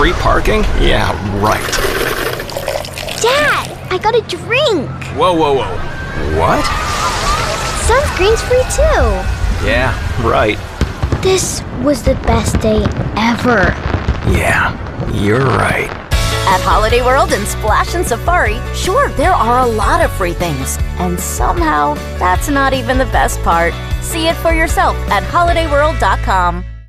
Free parking? Yeah, right. Dad, I got a drink. Whoa, whoa, whoa. What? Sunscreen's free too. Yeah, right. This was the best day ever. Yeah, you're right. At Holiday World and Splash and Safari, sure, there are a lot of free things. And somehow, that's not even the best part. See it for yourself at holidayworld.com.